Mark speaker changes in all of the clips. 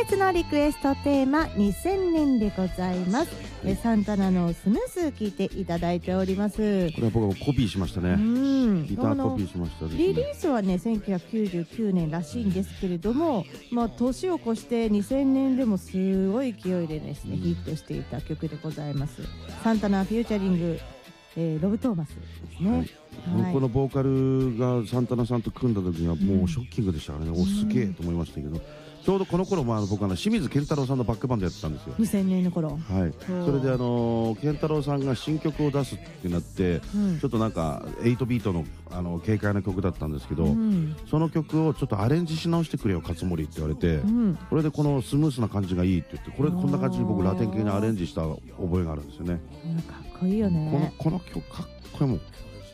Speaker 1: 月のリクエストテーマ2000年でございます。サンタナのスムース聞いていただいております。
Speaker 2: これは僕はコピーしましたね。ギターコピーしましたですね。
Speaker 1: リリースはね1999年らしいんですけれども、年を越して2000年でもすごい勢いでですね、ヒットしていた曲でございます。サンタナフューチャリング、ロブ・トーマスですね。
Speaker 2: このボーカルがサンタナさんと組んだ時にはもうショッキングでしたからね。おすげえと思いましたけど、ちょうどこの頃も僕は清水健太郎さんのバックバンドやってたんですよ。
Speaker 1: 2000年の頃。
Speaker 2: それで健太郎さんが新曲を出すってなって、ちょっとなんか8ビートの軽快な曲だったんですけど、その曲をちょっとアレンジし直してくれよ勝森って言われて、これでこのスムースな感じがいいって言って、これでこんな感じに僕ラテン系にアレンジした覚えがあるんですよね。
Speaker 1: かっこいいよね。
Speaker 2: この曲かっこいいもん。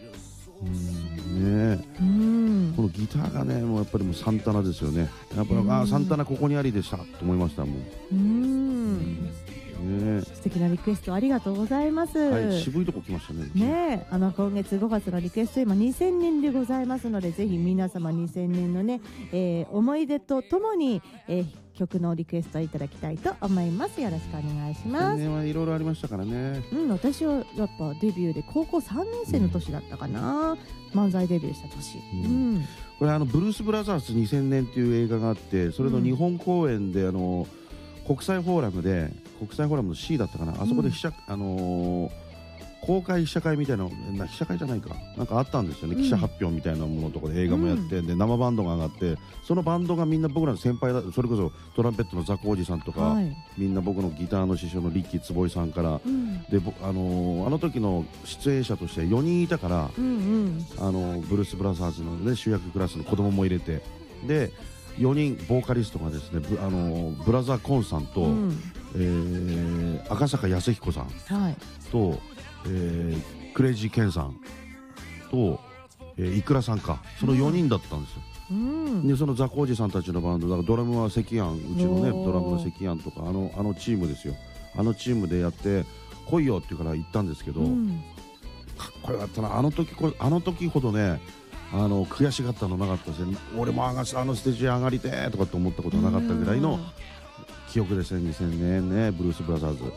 Speaker 2: このギターがね、もうやっぱりもうサンタナですよね。やっぱサンタナここにありでしたと思いましたもん。
Speaker 1: 素敵なリクエストありがとうございます。
Speaker 2: 渋いとこ来ましたね。
Speaker 1: 今月5月のリクエスト今2000年でございますので、ぜひ皆様2000年のね、思い出とともに、曲のリクエストいただきたいと思います。よろしくお願いします。
Speaker 2: 2000年はいろいろありましたからね。
Speaker 1: 私はやっぱデビューで高校3年生の年だったかな、漫才デビューした年。
Speaker 2: これブルース・ブラザーズ2000年っていう映画があって、それの日本公演で国際フォーラムの C だったかな、あそこで公開試写会みたいな、試写会じゃないかなんかあったんですよね。記者発表みたいなものとかで映画もやって、で生バンドが上がって、そのバンドがみんな僕らの先輩だ。それこそトランペットのザコおじさんとか、みんな僕のギターの師匠のリッキー坪井さんから、であの時の出演者として4人いたから、ブルース・ブラザーズの、ね、主役クラスの子供も入れて、で4人ボーカリストがですね、ブラザーコンさんと、赤坂康彦さんと、クレイジーケンさんと、イクラさんか、その4人だったんですよ。でそのザコおじさんたちのバンドだから、ドラムは関庵、うちのねドラムの関庵とか、あのチームですよ。あのチームでやって来いよって言うから行ったんですけど、かっこよかったな。あの時ほどね、悔しがったのなかったですね。俺もあのステージ上がりてーとかって思ったことなかったぐらいの記憶ですね。2000年ね、ブルース・ブラザーズ。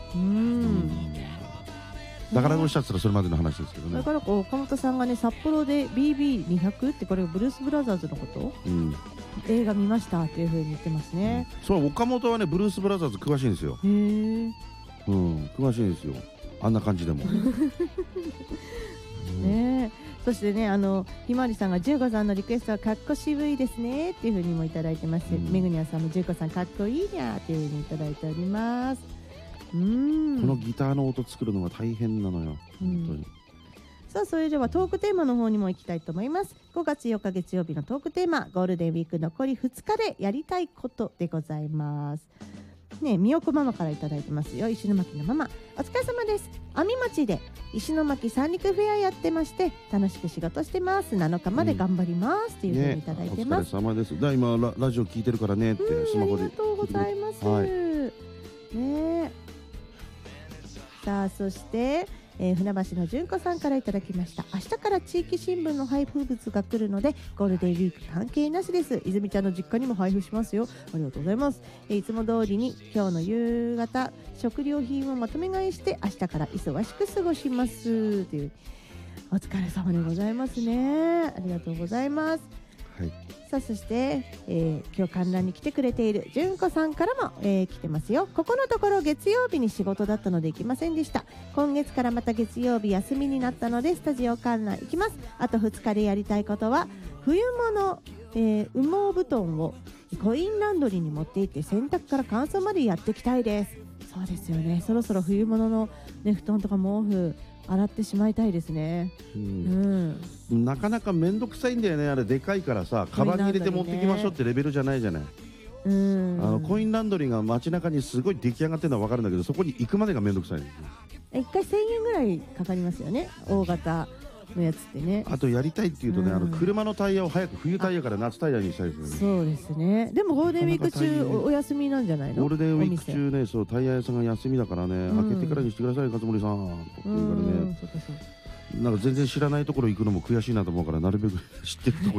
Speaker 2: だからどうしたって言ったらそれまでの話ですけどね。
Speaker 1: だから岡本さんがね、札幌で BB200 ってこれブルース・ブラザーズのこと、映画見ましたっていう風に言ってますね。
Speaker 2: そう岡本はねブルース・ブラザーズ詳しいんですよ。詳しいんですよ、あんな感じでも。そしてね、ひまわりさんが15さんのリクエストはかっこ渋いですねっていう風にもいただいてます。めぐにゃさんも15さんかっこいいにゃっていう風にいただいております。このギターの音作るのが大変なのよ、本当に。
Speaker 1: さあ、それではトークテーマの方にも行きたいと思います。5月4日月曜日のトークテーマ、ゴールデンウィーク残り2日でやりたいことでございます。ね、みよこママからいただいてますよ。石巻のママ、お疲れ様です。阿見町で石巻三陸フェアやってまして、楽しく仕事してます。7日まで頑張りますっていうふうにいただいてます。
Speaker 2: お疲れ様です。今ラジオ聞いてるからねってスマホで。
Speaker 1: ありがとうございます。ね。さあ、そして、船橋の純子さんからいただきました。明日から地域新聞の配布物が来るのでゴールデンウィーク関係なしです。泉ちゃんの実家にも配布しますよ。ありがとうございます。いつも通りに今日の夕方食料品をまとめ買いして明日から忙しく過ごしますという、お疲れ様でございますね。ありがとうございます。さあ、そして、今日観覧に来てくれている純子さんからも、来てますよ。ここのところ月曜日に仕事だったので行きませんでした。今月からまた月曜日休みになったのでスタジオ観覧行きます。あと2日でやりたいことは冬物、羽毛布団をコインランドリーに持って行って洗濯から乾燥までやっていきたいです。そうですよね、そろそろ冬物の、ね、布団とか毛布洗ってしまいたいですね。
Speaker 2: なかなか面倒くさいんだよね。あれでかいからさ、カバンに入れて持ってきましょうってレベルじゃないじゃない。コインランドリーが街中にすごい出来上がってるのは分かるんだけど、そこに行くまでが面倒くさい。
Speaker 1: 1回1000円ぐらいかかりますよね、大型のやつってね。
Speaker 2: あとやりたいっていうとね、車のタイヤを早く冬タイヤから夏タイヤにしたいですよね。
Speaker 1: そうですね。でもゴールデンウィーク中お休みなんじゃないの？
Speaker 2: ゴールデンウィーク中ね、そうタイヤ屋さんが休みだからね、開けてからにしてください勝森さんって言うからね。なんか全然知らないところ行くのも悔しいなと思うから、なるべく知ってるところ